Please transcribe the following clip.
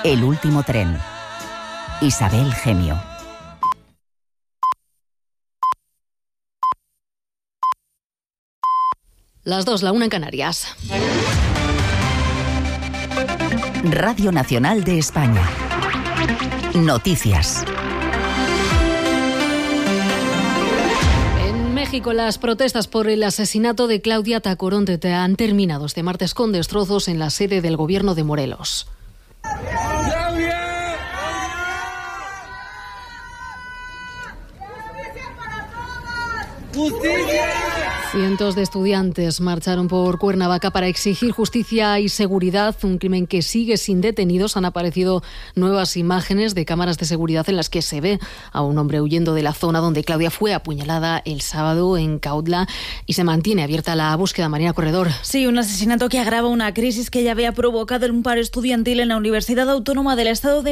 El último tren. Isabel Gemio. Las 2, la 1 en Canarias. Radio Nacional de España. Noticias. En México, las protestas por el asesinato de Claudia Tacoronte han terminado este martes con destrozos en la sede del gobierno de Morelos. ¡Justicia! Cientos de estudiantes marcharon por Cuernavaca para exigir justicia y seguridad, un crimen que sigue sin detenidos. Han aparecido nuevas imágenes de cámaras de seguridad en las que se ve a un hombre huyendo de la zona donde Claudia fue apuñalada el sábado en Cautla, y se mantiene abierta la búsqueda. Marina Corredor. Sí, un asesinato que agrava una crisis que ya había provocado un paro estudiantil en la Universidad Autónoma del Estado de